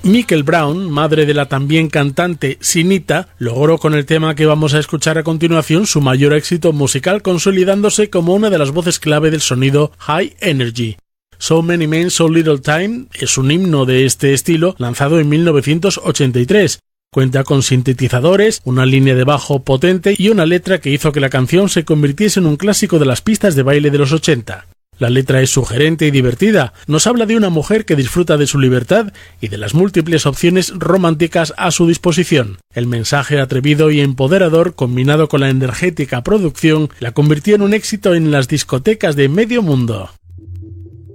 Michael Brown, madre de la también cantante Sinita, logró con el tema que vamos a escuchar a continuación su mayor éxito musical, consolidándose como una de las voces clave del sonido High Energy. So Many Men, So Little Time es un himno de este estilo lanzado en 1983. Cuenta con sintetizadores, una línea de bajo potente y una letra que hizo que la canción se convirtiese en un clásico de las pistas de baile de los 80. La letra es sugerente y divertida, nos habla de una mujer que disfruta de su libertad y de las múltiples opciones románticas a su disposición. El mensaje atrevido y empoderador, combinado con la energética producción, la convirtió en un éxito en las discotecas de medio mundo.